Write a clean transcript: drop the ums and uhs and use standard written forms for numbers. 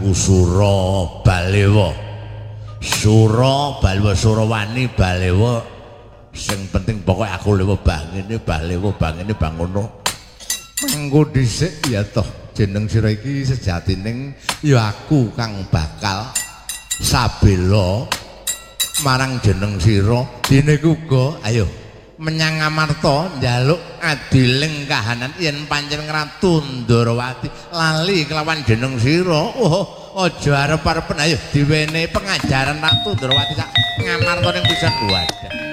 aku Sura Balewa. Sura Balewa Surawani Balewa. Sing penting pokok aku lewo bang ini Balewa bang ini bang ngono. Mengko dhisik ya toh jeneng sira iki sejatining ya aku kang bakal sabela marang jeneng sira dene uga ayo menyang Amarta njaluk adiling kahanan yen pancen Ratu Ndarawati lali kelawan jeneng sira aja arep-arepen ayo diwenehi pengajaran Ratu Ndarawati sak Ngamarta ning pisan wadah.